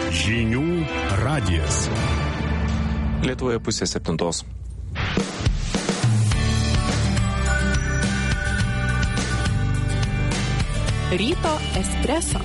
Žinių radijas. Lietuvoje 6:30. Ryto espreso.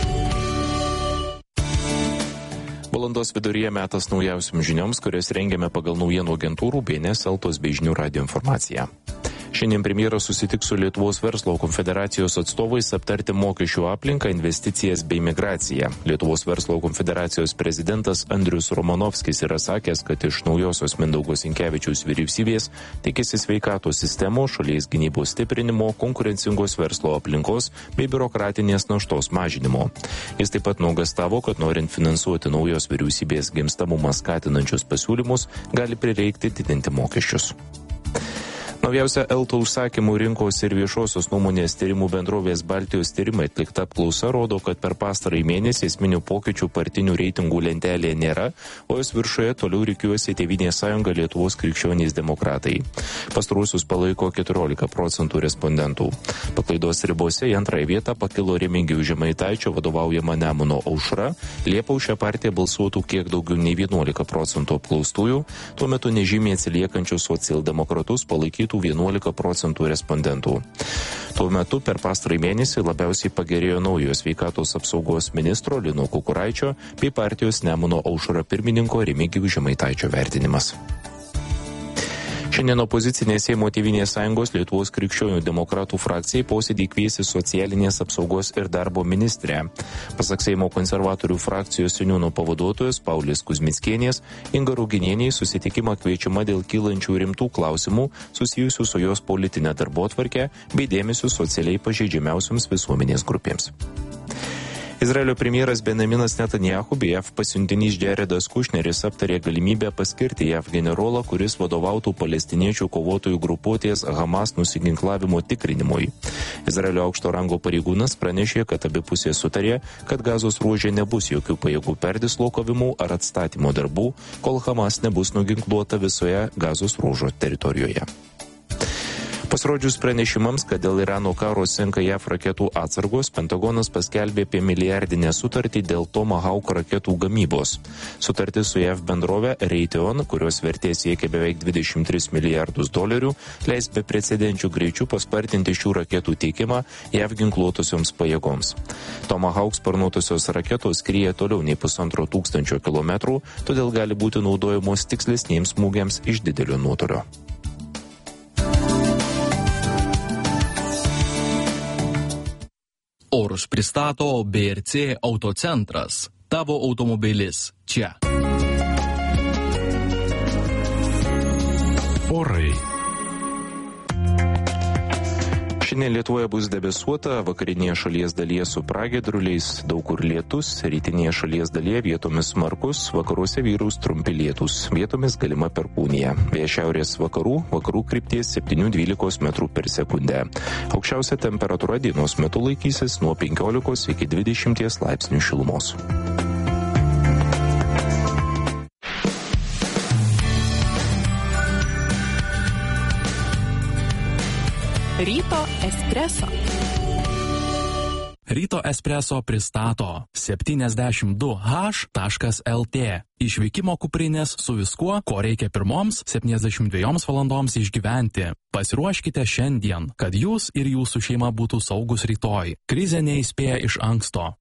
Valandos viduryje metas naujausiams žinioms, kurias rengiame pagal naujienų agentūrų BNS, Eltos bei Žinių radijo informaciją. Šiandien premjeras susitiks su Lietuvos verslo konfederacijos atstovais aptarti mokesčių aplinką, investicijas bei migraciją. Lietuvos verslo konfederacijos prezidentas Andrius Romanovskis yra sakęs, kad iš naujosios Mindaugo Sinkevičiaus vyriausybės tikisi sveikatos sistemos, šalies gynybos stiprinimo, konkurencingos verslo aplinkos bei biurokratinės naštos mažinimo. Jis taip pat nuogąstavo, kad norint finansuoti naujos vyriausybės gimstamumą skatinančius pasiūlymus, gali prireikti didinti mokesčius. Naujausia Elto užsakymų rinkos ir viešosios nuomonės tyrimų bendrovės Baltijos tyrimai atlikta apklausa rodo, kad per pastarąjį mėnesį esminių pokyčių partinių reitingų lentelėje nėra, o jos viršuje toliau rikiuosi Tėvynės sąjunga Lietuvos krikščionys demokratai. Pastaruosius palaiko 14% respondentų. Paklaidos ribose į antrąją vietą pakilo Remigijaus Žemaitaičio vadovaujama Nemuno aušra. Liepą už šią partiją balsuotų kiek daugiau nei 11% apklaustųjų, tuo metu nežymiai atsiliekančius socialdemokratus palaikytų 11% respondentų. Tuo metu per pastarąjį mėnesį labiausiai pagerėjo naujo sveikatos apsaugos ministro Lino Kukuraičio bei partijos Nemuno aušra pirmininko Remigijaus Žemaitaičio vertinimas. Šiandien opozicinė Seimo Tėvynės sąjungos Lietuvos krikščionių demokratų frakcijai posėdį kviesi socialinės apsaugos ir darbo ministrė. Pasak Seimo konservatorių frakcijos seniūno pavaduotojos Paulės Kuzmickienės, Inga Ruginienė į susitikimą kviečiama dėl kylančių rimtų klausimų susijusių su jos politinė darbotvarke bei dėmesiu socialiai pažeidžiamiausioms visuomenės grupėms. Izraelio premjeras Benjaminas Netanyahu bei JAV pasiuntinys Jaredas Kušneris aptarė galimybę paskirti JAV generolą, kuris vadovautų palestiniečių kovotojų grupuotės Hamas nusiginklavimo tikrinimui. Izraelio aukšto rango pareigūnas pranešė, kad abi pusės sutarė, kad Gazos ruože nebus jokių pajėgų perdislokavimų ar atstatymo darbų, kol Hamas nebus nuginkluota visoje Gazos ruožo teritorijoje. Pasirodžius pranešimams, kad dėl Irano karo senka JAV raketų atsargos, Pentagonas paskelbė apie milijardinę sutartį dėl Tomahawk raketų gamybos. Sutartis su JAV bendrove Raytheon, kurios vertė siekia beveik $23 milijardus, leis beprecedenčių greičių paspartinti šių raketų teikimą JAV ginkluotosioms pajėgoms. Tomahawk sparnuotosios raketos skrieja toliau nei 1500 km, todėl gali būti naudojamos tikslesniems smūgiams iš didelio nuotolio. Orus pristato BRC Autocentras. Tavo automobilis čia. Orai. Šiandien Lietuvoje bus debesuota, vakarinėje šalies dalyje su pragiedruliais, daug kur lietus, rytinėje šalies dalyje vietomis smarkus, vakaruose vyraus trumpi lietūs, vietomis galima perkūnija. Vėjas šiaurės vakarų krypties 7-12 metrų per sekundę. Aukščiausia temperatūra dienos metu laikysis nuo 15 iki 20 laipsnių šilumos. Ryto espreso. Ryto espreso pristato 72h.lt. Išvykimo kuprinės su viskuo, ko reikia pirmoms 72 valandoms išgyventi. Pasiruoškite šiandien, kad jūs ir jūsų šeima būtų saugus rytoj. Krizė neįspėja iš anksto.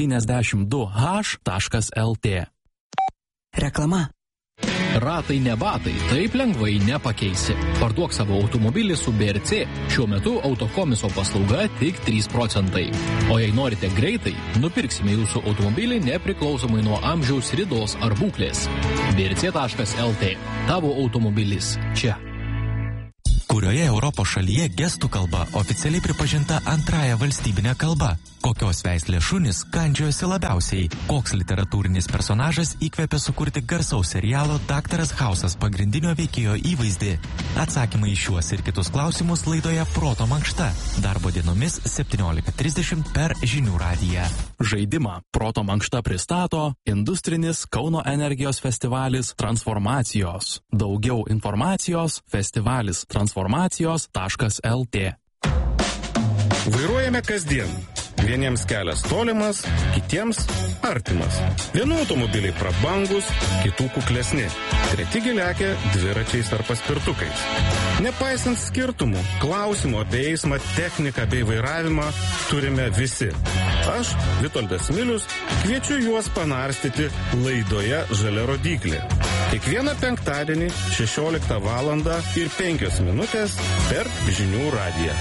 72h.lt. Reklama. Ratai ne batai, taip lengvai nepakeisi. Parduok savo automobilį su BRC. Šiuo metu autokomiso paslauga tik 3%. O jei norite greitai, nupirksime jūsų automobilį nepriklausomai nuo amžiaus, ridos ar būklės. brc.lt. Tavo automobilis čia. Kurioje Europos šalyje gestų kalba oficialiai pripažinta antrąja valstybinė kalba? Kokios veislės šunys kandžiojosi labiausiai? Koks literatūrinis personažas įkvėpė sukurti garsaus serialo Daktaras Hausas pagrindinio veikėjo įvaizdį? Atsakymai į šiuos ir kitus klausimus laidoje Proto mankšta. Darbo dienomis 17:30 per Žinių radiją. Žaidimą Proto mankšta pristato industrinis Kauno energijos festivalis Transformacijos. Daugiau informacijos festivalis transformacijos.lt. Vairuojame kasdien. Vieniems kelias tolimas, kitiems artimas. Vienų automobiliai prabangus, kitų kuklesni. Treti lekia dviračiais ar paspirtukais. Nepaisant skirtumų, klausimų apie eismą, techniką bei vairavimą turime visi. Aš, Vitoldas Milius, kviečiu juos panarstyti laidoje Žalia rodyklė. Kiekvieną penktadienį 16 valandą ir 5 minutės per Žinių radiją.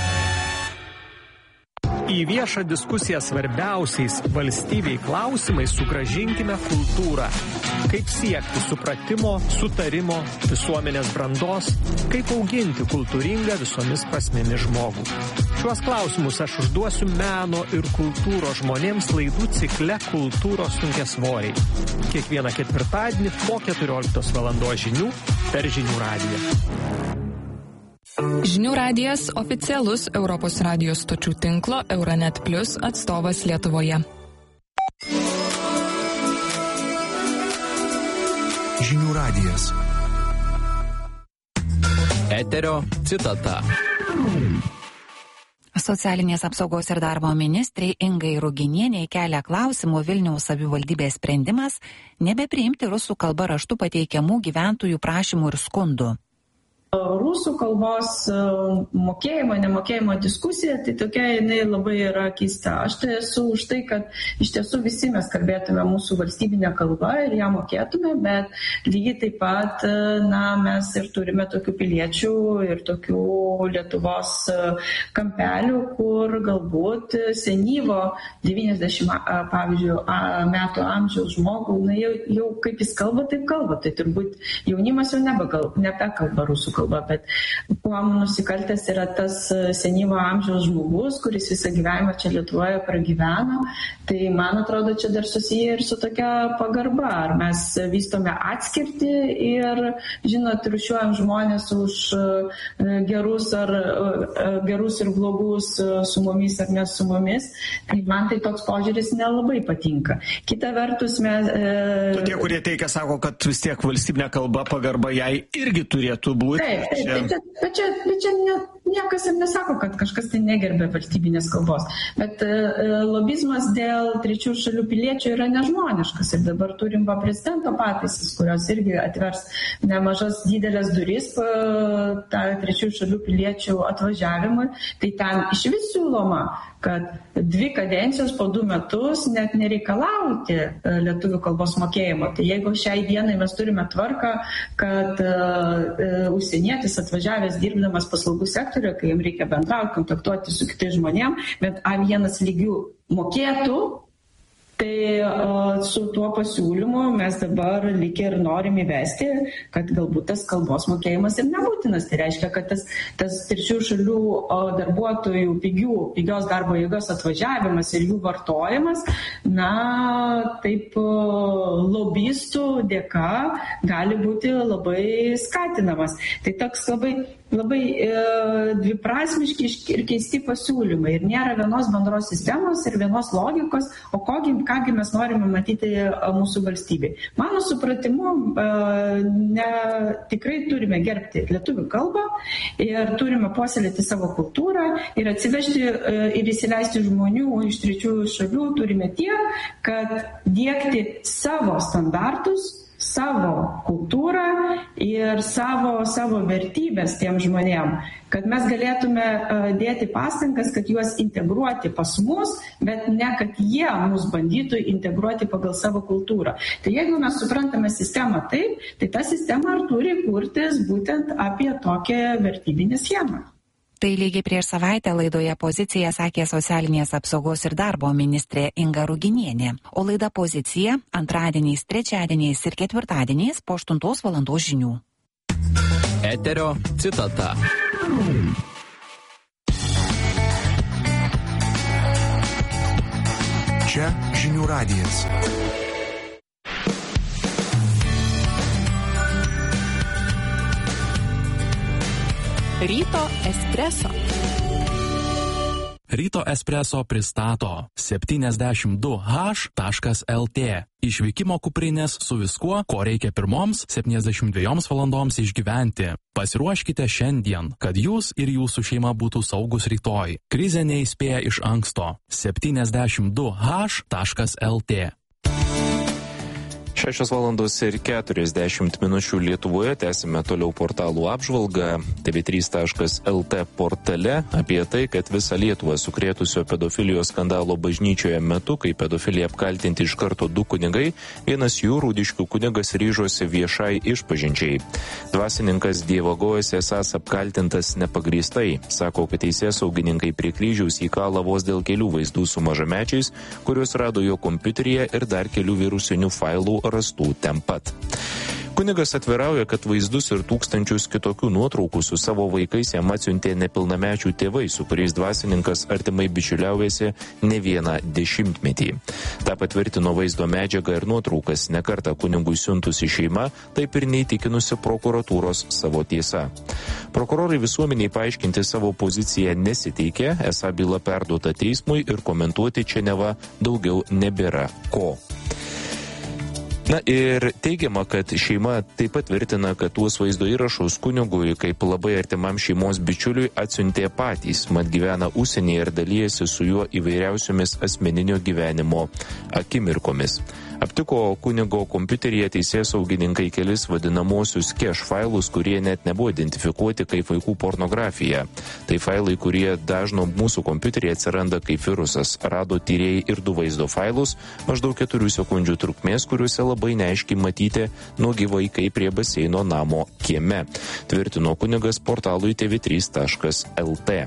Į viešą diskusiją svarbiausiais valstybei klausimais sugrąžinkime kultūrą. Kaip siekti supratimo, sutarimo, visuomenės brandos, kaip auginti kultūringą visomis prasmėmis žmogų. Šiuos klausimus aš užduosiu meno ir kultūros žmonėms laidų cikle Kultūros sunkiasvoriai. Kiekvieną ketvirtadienį po 14 valandos žinių per Žinių radiją. Žinių radijas oficialus Europos radijos stočių tinklo Euronet Plus atstovas Lietuvoje. Žinių radijas. Eterio citata. Socialinės apsaugos ir darbo ministrei Ingai Ruginienei kelia klausimų Vilniaus savivaldybės sprendimas nebepriimti rusų kalba raštu pateikiamų gyventojų prašymų ir skundų. Rusų kalbos mokėjimo, nemokėjimo diskusija, tai tokia jinai labai yra keista. Aš tai esu už tai, kad iš tiesų visi mes kalbėtume mūsų valstybinę kalbą ir ją mokėtume, bet lygiai taip pat, mes ir turime tokių piliečių ir tokių Lietuvos kampelių, kur galbūt senyvo 90, pavyzdžiui, metų amžiaus žmogų, jau kaip jis kalba, taip kalba. Tai turbūt jaunimas jau nebekalba rusų kalba, bet kuo nusikaltęs yra tas senyvo amžiaus žmogus, kuris visą gyvenimą čia Lietuvoje pragyveno, tai man atrodo, čia dar susiję ir su tokia pagarba. Ar mes vystome atskirtį ir, rūšiuojam žmonės už gerus ir blogus su mumis ar ne su mumis, tai man tai toks požiūris nelabai patinka. Kita vertus, Tie, kurie teikia, sako, kad vis tiek valstybinė kalba pagarba jai irgi turėtų būti. Bet čia niekas ir nesako, kad kažkas tai negerbė valstybinės kalbos. Bet lobizmas dėl trečių šalių piliečių yra nežmoniškas. Ir dabar turim prezidento pataisas, kurios irgi atvers nemažas didelės duris trečių šalių piliečių atvažiavimui. Tai ten iš vis siūloma, kad 2 kadencijos po 2 metus net nereikalauti lietuvių kalbos mokėjimo. Tai jeigu šiai dienai mes turime tvarką, kad užsienietis atvažiavęs dirbdamas paslaugų sektoriuje, kai jam reikia bendrauti, kontaktuoti su kitais žmonėms, bet A1 lygių mokėtų, tai su tuo pasiūlymu mes dabar lyg ir norim įvesti, kad galbūt tas kalbos mokėjimas ir nebūtinas. Tai reiškia, kad tas trečių šalių darbuotojų pigios darbo jėgos atvažiavimas ir jų vartojimas, taip lobistų dėka gali būti labai skatinamas. Tai toks labai dviprasmiški ir keisti pasiūlymai. Ir nėra vienos bendros sistemos ir vienos logikos, o kągi mes norime matyti mūsų valstybei. Mano supratimu, tikrai turime gerbti lietuvių kalbą ir turime puoselėti savo kultūrą ir atsivežti ir įsileisti žmonių iš trečiųjų šalių turime tiek, kad diegti savo standartus, savo kultūrą ir savo vertybės tiem žmonėm, kad mes galėtume dėti pastangas, kad juos integruoti pas mus, bet ne kad jie mus bandytų integruoti pagal savo kultūrą. Tai jeigu mes suprantame sistemą taip, tai ta sistema ir turi kurtis būtent apie tokią vertybinę schemą. Tai lygiai prieš savaitę laidoje Pozicija sakė socialinės apsaugos ir darbo ministrė Inga Ruginienė, o laida Pozicija antradieniais, trečiadieniais ir ketvirtadieniais po 8 valandos žinių. Eterio citata. Čia Žinių radijas. Ryto espreso. Ryto espreso pristato 72h.lt. Išvykimo kuprinės su viskuo, ko reikia pirmoms 72 valandoms išgyventi. Pasiruoškite šiandien, kad jūs ir jūsų šeima būtų saugus rytoj. Krizė neįspėja iš anksto. 72h.lt. 6:40 Lietuvoje tęsime toliau portalų apžvalgą. tv3.lt portale apie tai, kad visą Lietuvą sukrėtusio pedofilijos skandalo bažnyčioje metu, kai pedofilija apkaltinti iš karto 2 kunigai, vienas jų, Rūdiškių kunigas, ryžosi viešai išpažinčiai. Dvasininkas dievagojasi esąs apkaltintas nepagrįstai. Sako, kad teisėsaugininkai prie kryžiaus įkala vos dėl kelių vaizdų su mažamečiais, kuriuos rado jo kompiuteryje, ir dar kelių virusinių failų rastų ten pat. Kunigas atvirauja, kad vaizdus ir tūkstančius kitokių nuotraukų su savo vaikais jam atsiuntė nepilnamečių tėvai, su kuriais dvasininkas artimai bičiuliaujasi ne vieną dešimtmetį. Ta patvirtino vaizdo medžiagą ir nuotraukas nekartą kunigui siuntusi šeima, taip ir neįtikinusi prokuratūros savo tiesa. Prokurorai visuomeniai paaiškinti savo poziciją nesiteikė, esą byla perduota teismui ir komentuoti čia neva daugiau nebėra ko. Na ir teigiama, kad šeima taip pat tvirtina, kad tuos vaizdo įrašus kunigui kaip labai artimam šeimos bičiuliui atsiuntė patys, mat gyvena užsienyje ir dalyjasi su juo įvairiausiomis asmeninio gyvenimo akimirkomis. Aptiko kunigo kompiuteryje teisėsaugininkai kelis vadinamosius cache failus, kurie net nebuvo identifikuoti kaip vaikų pornografija. Tai failai, kurie dažno mūsų kompiuteryje atsiranda kaip virusas. Rado tyrėjai ir 2 vaizdo failus, maždaug 4 sekundžių trukmės, kuriuose labai neaiškiai matyti nuogi vaikai prie baseino namo kieme, tvirtino kunigas portalui tv3.lt.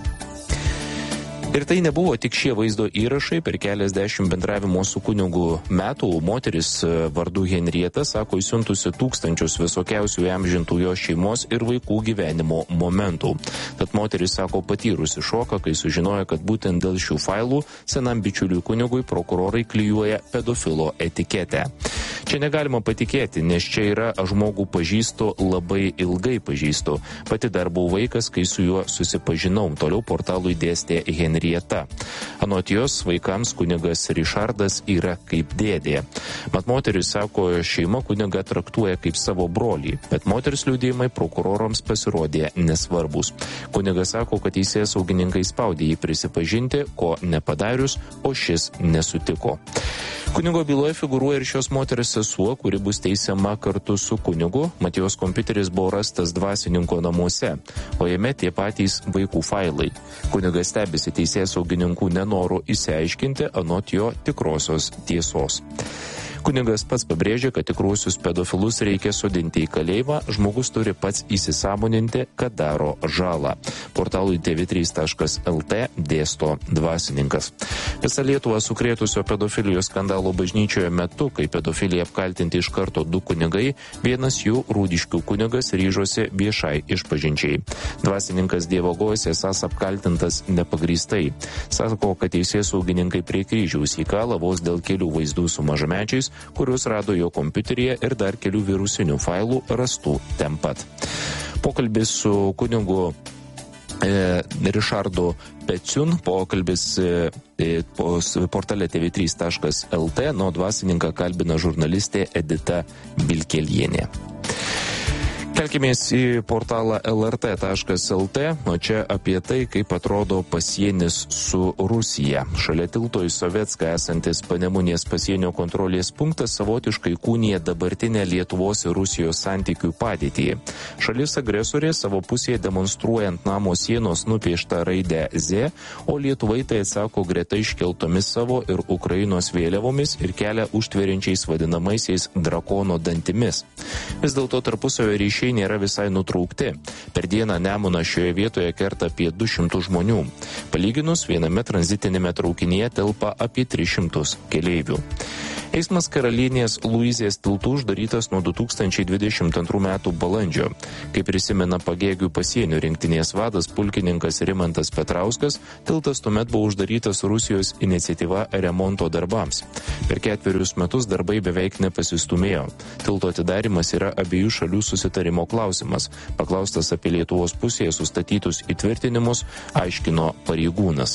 Ir tai nebuvo tik šie vaizdo įrašai. Per keliasdešimt bendravimo su kunigu metų moteris vardu Henrieta sako įsiuntusi tūkstančius visokiausių įamžintų jo šeimos ir vaikų gyvenimo momentų. Tad moteris sako patyrusi šoką, kai sužinojo, kad būtent dėl šių failų senam bičiuliui kunigui prokurorai klijuoja pedofilo etiketę. Čia negalima patikėti, nes čia yra aš žmogų pažįstu, labai ilgai pažįstu. Pati dar buvau vaikas, kai su juo susipažinau. Toliau portalui dėstė Henrieta. Anot jos, vaikams kunigas Rišardas yra kaip dėdė. Mat moteris sako, šeima kunigą traktuoja kaip savo brolį, bet moters liudijimai prokurorams pasirodė nesvarbus. Kunigas sako, kad teisėsaugininkai spaudė jį prisipažinti, ko nepadarius, o šis nesutiko. Kunigo byloje figūruoja ir šios moters sesuo, kuri bus teisiama kartu su kunigu. Mat jos kompiuteris buvo rastas dvasininko namuose, o jame tie patys vaikų failai. Kunigas stebisi teisėsaugininkų nenoru išsiaiškinti anot jo tikrosios tiesos. Kunigas pats pabrėžė, kad tikruosius pedofilus reikia sodinti į kalėjimą, žmogus turi pats įsisąmoninti, kad daro žalą. Portalui tv3.lt dėsto dvasininkas. Visą Lietuvą sukrėtusio pedofilijos skandalo bažnyčioje metu, kai pedofilija apkaltinti iš karto 2 kunigai, vienas jų, Rūdiškių kunigas, ryžosi viešai išpažinčiai. Dvasininkas dievagojasi esąs apkaltintas nepagrįstai. Sako, kad teisėsaugininkai prie kryžiaus įkala vos dėl kelių vaizdų su mažamečiais, kuriuos rado jo kompiuteryje ir dar kelių virusinių failų rastų ten pat. Pokalbis su kunigu Rišardu Peciun, pokalbis portale tv3.lt, nuo dvasininką kalbina žurnalistė Edita Bilkelienė. Kelkimės į portalą lrt.lt, o čia apie tai, kaip atrodo pasienis su Rusija. Šalia tilto į Sovietską esantis Panemunės pasienio kontrolės punktas savotiškai kūnija dabartinę Lietuvos ir Rusijos santykių padėtį. Šalis agresorė savo pusėje demonstruojant namo sienos nupieštą raidę Z, o Lietuvai tai atsako greta iškeltomis savo ir Ukrainos vėliavomis ir kelia užtveriančiais vadinamaisiais drakono dantimis. Vis dėlto tarpusavio ryšiai nėra visai nutraukti. Per dieną Nemuną šioje vietoje kerta apie 200 žmonių. Palyginus, viename tranzitinėme traukinyje telpa apie 300 keleivių. Eismas Karalienės Luizės tiltu uždarytas nuo 2022 metų balandžio. Kaip prisimena Pagėgių pasienio rinktinės vadas pulkininkas Rimantas Petrauskas, tiltas tuomet buvo uždarytas Rusijos iniciatyva remonto darbams. Per 4 metus darbai beveik nepasistumėjo. Tilto atidarimas yra abiejų šalių susitarimo klausimas. Paklaustas apie Lietuvos pusėje sustatytus įtvirtinimus, aiškino pareigūnas.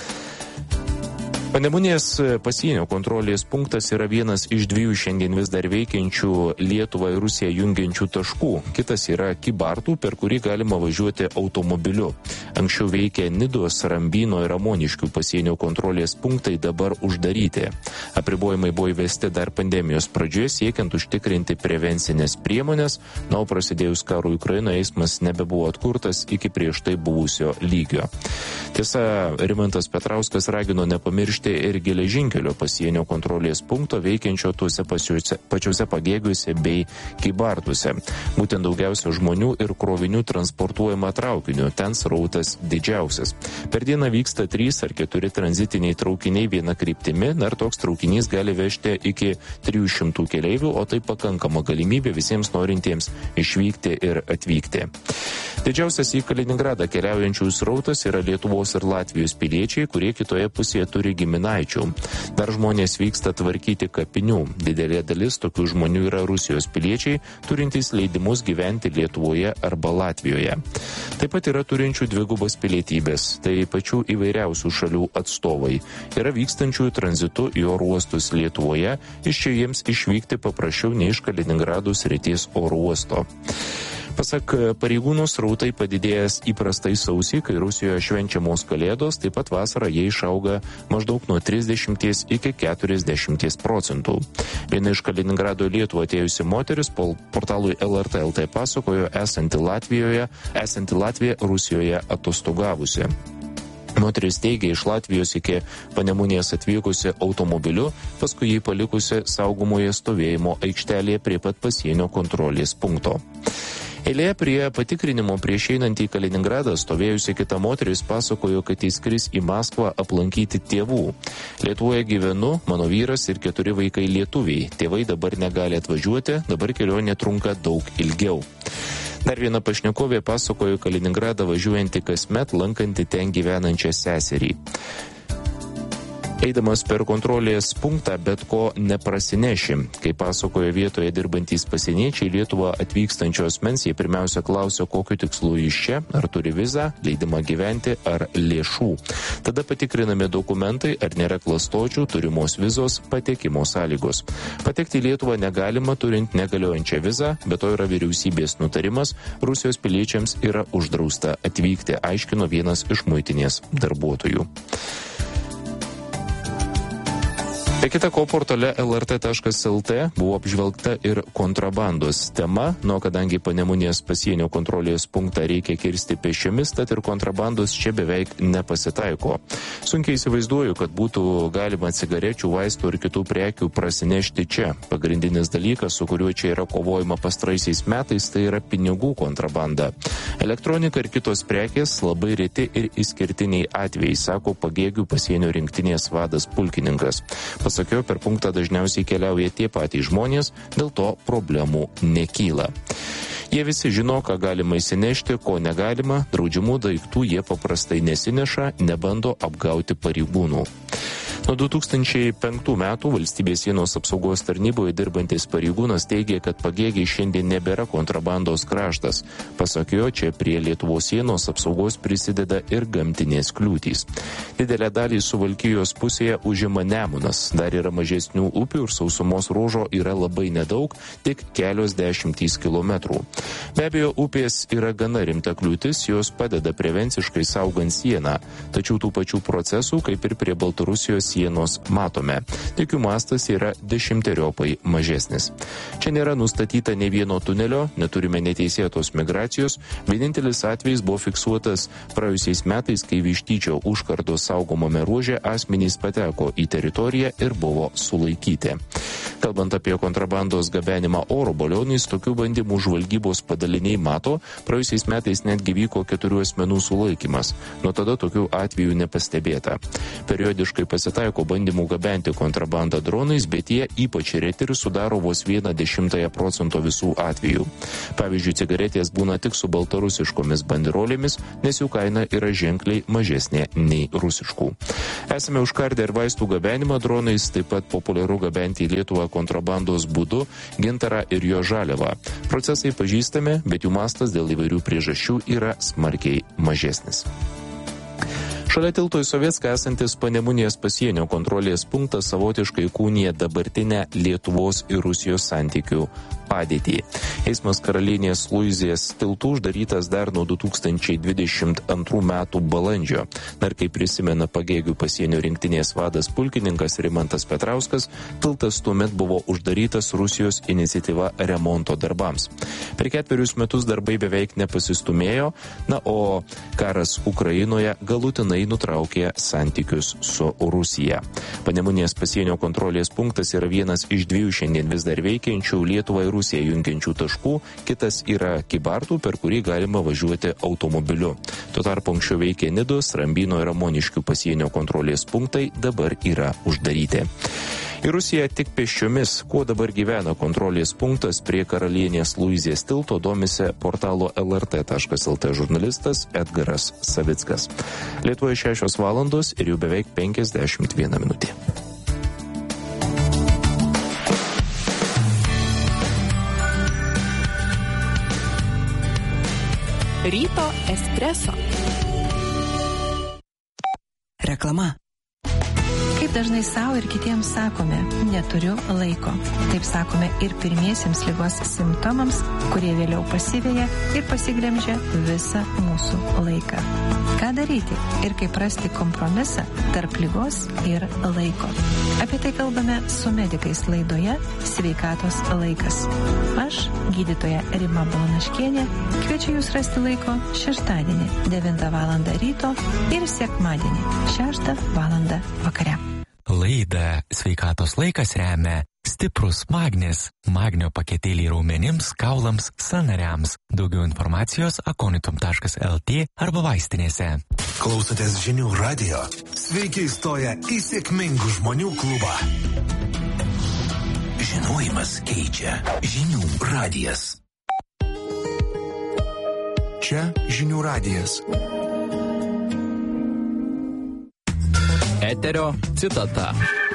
Panemunės pasienio kontrolės punktas yra vienas iš 2 šiandien vis dar veikiančių Lietuvą ir Rusiją jungiančių taškų. Kitas yra Kybartų, per kurį galima važiuoti automobiliu. Anksčiau veikė Nidos, Rambyno ir Ramoniškių pasienio kontrolės punktai, dabar uždaryti. Apribojimai buvo įvesti dar pandemijos pradžioje, siekiant užtikrinti prevencinės priemonės, o prasidėjus karui Ukrainoje eismas nebebuvo atkurtas iki prieš tai buvusio lygio. Tiesa, Rimantas Petrauskas ragino nepamiršti ir geležinkelio pasienio kontrolės punkto veikiančio tuose pačiuose Pagėgiuose bei Kybartuose. Būtent daugiausia žmonių ir krovinių transportuojama traukiniu, ten srautas didžiausias. Per dieną vyksta 3 ar 4 tranzitiniai traukiniai viena kryptimi, dar toks traukinys gali vežti iki 300 keleivių, o tai pakankama galimybė visiems norintiems išvykti ir atvykti. Didžiausias į Kaliningradą keliaujančių srautas yra Lietuvos ir Latvijos piliečiai, kurie kitoje pusėje turi giminaičių. Dar žmonės vyksta tvarkyti kapinių. Didelė dalis tokių žmonių yra Rusijos piliečiai, turintys leidimus gyventi Lietuvoje arba Latvijoje. Taip pat yra turinčių dvigubas pilietybės, tai pačių įvairiausių šalių atstovai. Yra vykstančių tranzitu į oro uostus Lietuvoje, iš čia jiems išvykti paprasčiau nei iš Kaliningrado srities oro uosto. Pasak pareigūnų, srautai padidėjęs įprastai sausį, kai Rusijoje švenčiamos Kalėdos, taip pat vasarą jie išauga maždaug nuo 30 iki 40%. Viena iš Kaliningrado į Lietuvą atėjusi moteris portalui LRT LT pasakojo esanti Latvija Rusijoje atostogavusi. Moteris teigia iš Latvijos iki Panemunės atvykusi automobiliu, paskui jį palikusi saugomoje stovėjimo aikštelėje prie pat pasienio kontrolės punkto. Eilėje prie patikrinimo prieš einant į Kaliningradą stovėjusi kita moteris pasakojo, kad įskris į Maskvą aplankyti tėvų. Lietuvoje gyvenu, mano vyras ir 4 vaikai lietuviai. Tėvai dabar negali atvažiuoti, dabar kelionė trunka daug ilgiau. Dar viena pašnekovė pasakojo Kaliningradą važiuojantį kasmet, lankanti ten gyvenančią seserį. Eidamas per kontrolės punktą bet ko neprasineši. Kaip pasakojo vietoje dirbantys pasieniečiai, Lietuvą atvykstančios asmens jie pirmiausia klausia, kokiu tikslu iš čia, ar turi vizą, leidimą gyventi ar lėšų. Tada patikrinami dokumentai, ar nėra klastočių, turimos vizos, patekimo sąlygos. Patekti į Lietuvą negalima turint negaliojančią vizą, bet to yra vyriausybės nutarimas, Rusijos piliečiams yra uždrausta atvykti, aiškino vienas iš muitinės darbuotojų. Be kita ko, portale lrt.lt buvo apžvelgta ir kontrabandos tema, kadangi Panemunės pasienio kontrolės punktą reikia kirsti pėsčiomis, tad ir kontrabandos čia beveik nepasitaiko. Sunkiai įsivaizduoju, kad būtų galima cigarečių, vaistų ir kitų prekių prasinešti čia. Pagrindinis dalykas, su kuriuo čia yra kovojama pastaraisiais metais, tai yra pinigų kontrabanda. Elektronika ir kitos prekės labai reti ir išskirtiniai atvejai, sako Pagėgių pasienio rinktinės vadas pulkininkas. Pasakiau, per punktą dažniausiai keliauja tie patys žmonės, dėl to problemų nekyla. Jie visi žino, ką galima įsinešti, ko negalima, draudžiamų daiktų jie paprastai nesineša, nebando apgauti pareigūnų. Nuo 2005 metų Valstybės sienos apsaugos tarnyboje dirbantis pareigūnas teigia, kad Pagėgiai šiandien nebėra kontrabandos kraštas. Pasak jo, čia prie Lietuvos sienos apsaugos prisideda ir gamtinės kliūtys. Didelę dalį Suvalkijos pusėje užima Nemunas. Dar yra mažesnių upių ir sausumos ruožo yra labai nedaug, tik kelios dešimtys kilometrų. Be abejo, upės yra gana rimta kliūtis, jos padeda prevenciškai saugant sieną. Tačiau tų pačių procesų, kaip ir prie Baltarusijos sienos matome. Tik jų mastas yra 10-eriopai mažesnis. Čia nėra nustatyta nei vieno tunelio, neturime neteisėtos migracijos. Vienintelis atvejis buvo fiksuotas praėjusiais metais, kai Vištyčio užkardos saugomame ruože asmenys pateko į teritoriją ir buvo sulaikyti. Kalbant apie kontrabandos gabenimą oro balionais, tokių bandymų žvalgybos padaliniai mato, praėjusiais metais netgi vyko 4 asmenų sulaikymas. Nuo tada tokių atvejų nepastebėta. Periodiškai pasitaiko bandymų gabenti kontrabandą dronais, bet jie ypač reti ir sudaro vos 0,1% visų atvejų. Pavyzdžiui, cigaretės būna tik su baltarusiškomis banderolėmis, nes jų kaina yra ženkliai mažesnė nei rusiškų. Esame užkardę ir vaistų gabenimą dronais, taip pat populiaru gabenti į Lietuvą kontrabandos būdu gintarą ir jo žaliavą. Procesai pažįstami, bet jų mastas dėl įvairių priežasčių yra smarkiai mažesnis. Šalia tilto į Sovietską esantis Panemunės pasienio kontrolės punktas savotiškai įkūnija dabartinę Lietuvos ir Rusijos santykių padėtį. Eismas Karalienės Luizės tiltų uždarytas dar nuo 2022 metų balandžio. Ir kaip prisimena Pagėgių pasienio rinktinės vadas pulkininkas Rimantas Petrauskas, tiltas tuomet buvo uždarytas Rusijos iniciatyva remonto darbams. Per 4 metus darbai beveik nepasistumėjo, o karas Ukrainoje galutinai nutraukė santykius su Rusija. Panemunės pasienio kontrolės punktas yra vienas iš 2 šiandien vis dar veikiančių Lietuvą ir Rusiją jungiančių taškų, kitas yra Kybartų, per kurį galima važiuoti automobiliu. Tuo tarpu anksčiau veikė Nidos, Rambyno ir Ramoniškių pasienio kontrolės punktai, dabar yra uždaryti. Į Rusiją tik pėsčiomis, kuo dabar gyvena kontrolės punktas prie Karalienės Luizės tilto, domisi portalo lrt.lt žurnalistas Edgaras Savickas. Lietuvoje 6 valandos ir jau beveik 51 minutė. Ryto espreso. Reklama. Kaip dažnai savo ir kitiems sakome, neturiu laiko. Taip sakome ir pirmiesiems ligos simptomams, kurie vėliau pasiveja ir pasiglemžia visą mūsų laiką. Ką daryti ir kaip rasti kompromisą tarp ligos ir laiko? Apie tai kalbame su medikais laidoje Sveikatos laikas. Aš, gydytoja Rima Balanaškienė, kviečiu jūs rasti laiko šeštadienį 9 val. Ryto ir sekmadienį 6 val. Vakare. Laidą Sveikatos laikas remia stiprus magnis, magnio paketėliai raumenims, kaulams, sąnariams. Daugiau informacijos akonitum.lt arba vaistinėse. Klausotės Žinių radijo. Sveiki įstoję į sėkmingų žmonių klubą. Žinojimas keičia. Žinių radijas. Čia Žinių radijas. Eterio citata.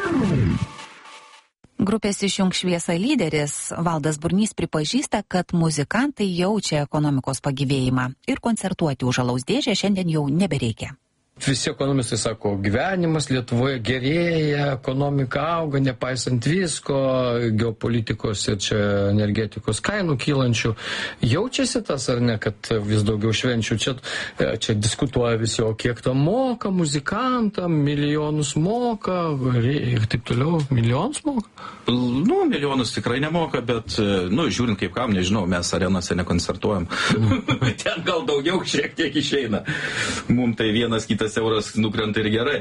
Grupės Išjunk šviesą lyderis Valdas Burnys pripažįsta, kad muzikantai jaučia ekonomikos pagyvėjimą ir koncertuoti už alaus dėžę šiandien jau nebereikia. Visi ekonomistai sako, gyvenimas Lietuvoje gerėja, ekonomika auga, nepaisant visko, geopolitikos ir čia energetikos kainų kylančių. Jaučiasi tas ar ne, kad vis daugiau švenčių? Čia diskutuoja visi, o kiek tam moka muzikantam, milijonus moka ir taip toliau, milijonus moka? Milijonus tikrai nemoka, bet, žiūrint kaip kam, nežinau, mes arenose nekoncertuojam. Ten gal daugiau šiek tiek išeina. Mums tai vienas kitas euras nukrenta ir gerai.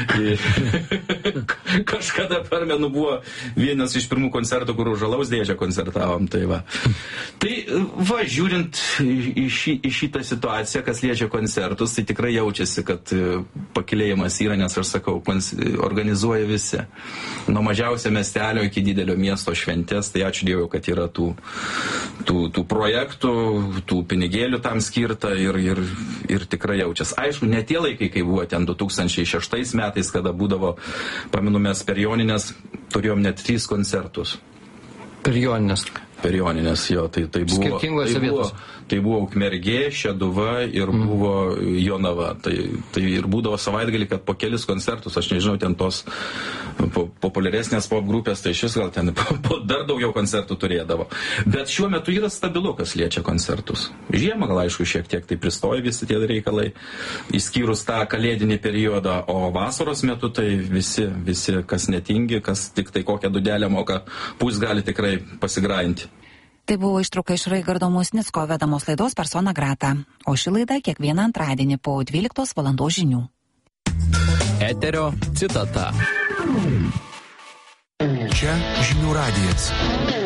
Kažkada permenu buvo vienas iš pirmų koncertų, kur už alaus dėžę koncertavom. Tai va, žiūrint į šitą situaciją, kas liečia koncertus, tai tikrai jaučiasi, kad pakilėjimas yra, nes aš sakau, organizuoja visi. Nuo mažiausio miestelio iki didelio miesto šventės, tai ačiū Dievui, kad yra tų projektų, tų pinigėlių tam skirta ir tikrai jaučiasi. Aišku, ne tie laikai, kai buvo ten 2006 metais, kada būdavo, pamenu, mes per Joninės turėjom net 3 koncertus. Per Joninės? Per Joninės, jo, tai buvo... Skirtingose vietose? Tai buvo Ukmergė, Šeduva ir buvo Jonava. Tai ir būdavo savaitgalį, kad po kelis koncertus, aš nežinau, ten tos populiaresnės pop grupės, tai šis gal ten dar daugiau koncertų turėdavo. Bet šiuo metu yra stabilu, kas liečia koncertus. Žiemą gal aišku šiek tiek tai pristoja visi tie reikalai, išskyrus tą kalėdinį periodą, o vasaros metu tai visi, kas netingi, kas tik tai kokią dudelę moka, gali tikrai pasigrainti. Tai buvo ištrauka iš Raigardo Musnicko vedamos laidos Persona Grata, o ši laida kiekvieną antradienį po 12 valandos žinių. Eterio citata. Čia žinių radijas.